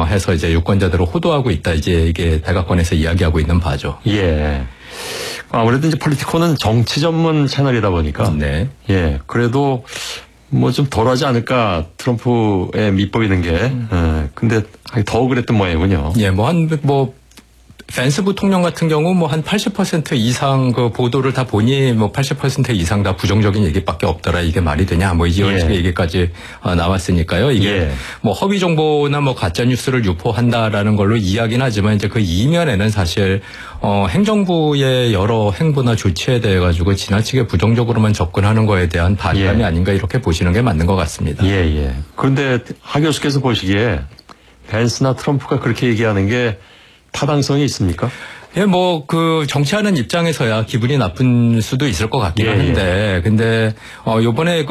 해서 이제 유권자들을 호도하고 있다. 이제 이게 백악관에서 이야기하고 있는 바죠. 예. 아무래도 이제 폴리티코는 정치 전문 채널이다 보니까. 네. 예. 그래도 뭐 좀 덜하지 않을까 트럼프의 밑보이 는 게. 근데 더 그랬던 모양이군요. 예, 펜스 부통령 같은 경우 뭐 한 80% 이상 그 보도를 다 보니 뭐 80% 이상 다 부정적인 얘기밖에 없더라. 이게 말이 되냐? 뭐 이런 식의 얘기까지 나왔으니까요. 이게 뭐 허위 정보나 뭐 가짜 뉴스를 유포한다라는 걸로 이야기는 하지만 이제 그 이면에는 사실 행정부의 여러 행보나 조치에 대해 가지고 지나치게 부정적으로만 접근하는 거에 대한 반감이 아닌가 이렇게 보시는 게 맞는 것 같습니다. 예. 그런데 하 교수께서 보시기에 펜스나 트럼프가 그렇게 얘기하는 게 타당성이 있습니까? 예, 정치하는 입장에서야 기분이 나쁜 수도 있을 것 같기는 한데, 근데, 요번에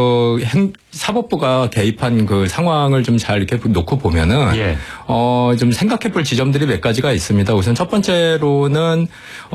사법부가 개입한 그 상황을 좀 잘 이렇게 놓고 보면은, 좀 생각해 볼 지점들이 몇 가지가 있습니다. 우선 첫 번째로는,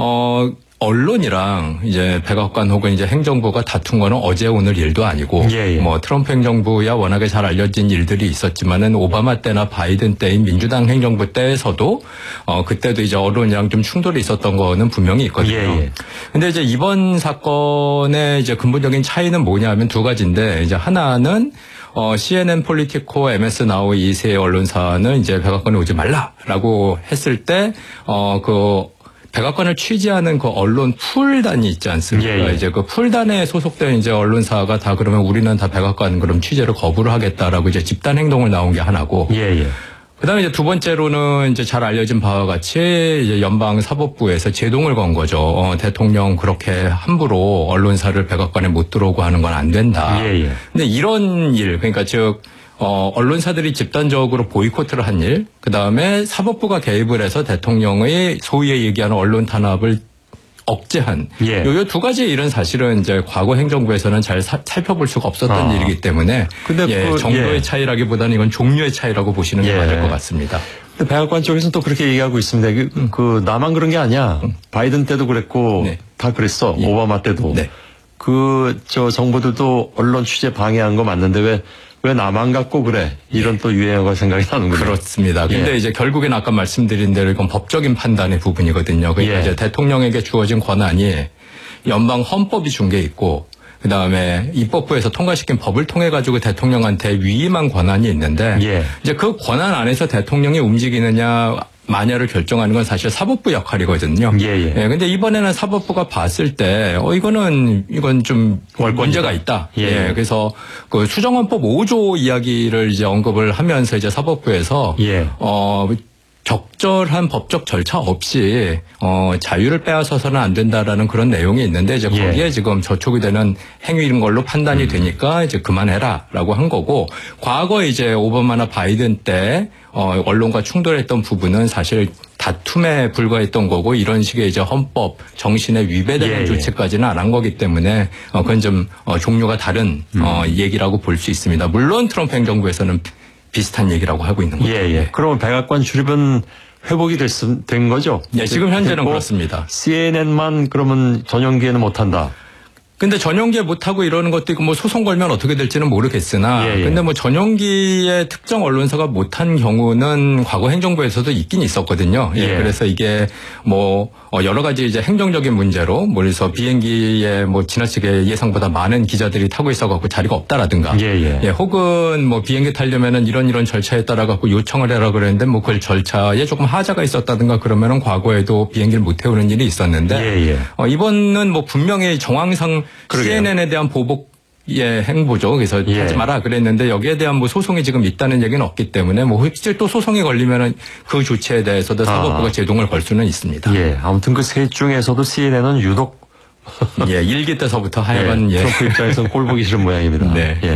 언론이랑 이제 백악관 혹은 이제 행정부가 다툰 거는 어제 오늘 일도 아니고 뭐 트럼프 행정부야 워낙에 잘 알려진 일들이 있었지만은 오바마 때나 바이든 때인 민주당 행정부 때에서도 그때도 이제 언론이랑 좀 충돌이 있었던 거는 분명히 있거든요. 근데 이제 이번 사건의 이제 근본적인 차이는 뭐냐면 두 가지인데 이제 하나는 CNN 폴리티코, MS 나우 이 세 언론사는 이제 백악관에 오지 말라라고 했을 때 백악관을 취재하는 그 언론 풀단이 있지 않습니까? 이제 그 풀단에 소속된 이제 언론사가 다 그러면 우리는 다 백악관 그럼 취재를 거부를 하겠다라고 이제 집단 행동을 나온 게 하나고. 그다음에 이제 두 번째로는 이제 잘 알려진 바와 같이 이제 연방 사법부에서 제동을 건 거죠. 대통령 그렇게 함부로 언론사를 백악관에 못 들어오고 하는 건 안 된다. 근데 이런 일, 그러니까 즉 언론사들이 집단적으로 보이콧을 한 일, 그 다음에 사법부가 개입을 해서 대통령의 소위에 얘기하는 언론 탄압을 억제한 요 두 가지 일은 사실은 이제 과거 행정부에서는 잘 살펴볼 수가 없었던 일이기 때문에 근데 정도의 차이라기보다는 이건 종류의 차이라고 보시는 게 맞을 것 같습니다. 근데 백악관 쪽에서는 또 그렇게 얘기하고 있습니다. 나만 그런 게 아니야. 바이든 때도 그랬고 다 그랬어. 오바마 때도. 정부들도 언론 취재 방해한 거 맞는데 왜 나만 갖고 그래? 이런 또 유행어가 생각이 나는군요. 그렇습니다. 근데 이제 결국엔 아까 말씀드린 대로 이건 법적인 판단의 부분이거든요. 그러니까 이제 대통령에게 주어진 권한이 연방 헌법이 준 게 있고, 그 다음에 입법부에서 통과시킨 법을 통해 가지고 대통령한테 위임한 권한이 있는데, 이제 그 권한 안에서 대통령이 움직이느냐, 마냐를 결정하는 건 사실 사법부 역할이거든요. 근데 이번에는 사법부가 봤을 때, 이건 좀 문제가 있다. 그래서 그 수정헌법 5조 이야기를 이제 언급을 하면서 이제 사법부에서, 적절한 법적 절차 없이 자유를 빼앗아서는 안 된다라는 그런 내용이 있는데 이제 거기에 지금 저촉이 되는 행위인 걸로 판단이 되니까 이제 그만해라라고 한 거고 과거 이제 오바마나 바이든 때 언론과 충돌했던 부분은 사실 다툼에 불과했던 거고 이런 식의 이제 헌법 정신에 위배되는 조치까지는 안 한 거기 때문에 그건 좀 종류가 다른 얘기라고 볼 수 있습니다. 물론 트럼프 행정부에서는 비슷한 얘기라고 하고 있는 거죠. 그러면 백악관 출입은 회복이 된 거죠? 지금 현재는 그렇습니다. CNN만 그러면 전용기에는 못한다. 근데 전용기에 못하고 이러는 것도 있고 뭐 소송 걸면 어떻게 될지는 모르겠으나 근데 뭐 전용기에 특정 언론사가 못한 경우는 과거 행정부에서도 있긴 있었거든요. 그래서 이게 뭐 여러 가지 이제 행정적인 문제로 그래서 비행기에 뭐 지나치게 예상보다 많은 기자들이 타고 있어갖고 자리가 없다라든가 혹은 뭐 비행기 타려면은 이런 절차에 따라 갖고 요청을 해라 그랬는데 뭐 그 절차에 조금 하자가 있었다든가 그러면은 과거에도 비행기를 못 태우는 일이 있었는데 이번은 뭐 분명히 정황상 CNN에 대한 보복의 행보죠. 그래서 하지 마라 그랬는데 여기에 대한 뭐 소송이 지금 있다는 얘기는 없기 때문에 뭐 혹시 또 소송이 걸리면은 그 조치에 대해서도 사법부가 제동을 걸 수는 있습니다. 아무튼 그 셋 중에서도 CNN은 유독 일기 때서부터 하여간 트럼프 입장에서는 꼴 보기 싫은 모양입니다.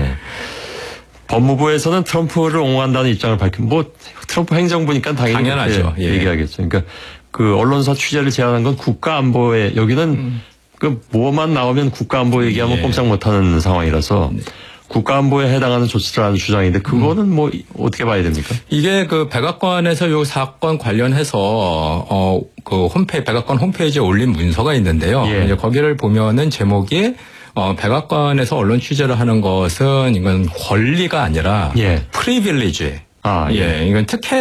법무부에서는 트럼프를 옹호한다는 입장을 밝힌 트럼프 행정부니까 당연하죠. 얘기하겠죠. 그러니까 그 언론사 취재를 제한한 건 국가안보에 여기는 뭐만 나오면 국가안보 얘기하면 꼼짝 못하는 상황이라서 국가안보에 해당하는 조치를 하는 주장인데 그거는 뭐 어떻게 봐야 됩니까? 이게 그 백악관에서 요 사건 관련해서 그 백악관 홈페이지에 올린 문서가 있는데요. 이제 거기를 보면은 제목이 백악관에서 언론 취재를 하는 것은 이건 권리가 아니라 프리빌리지. 이건 특혜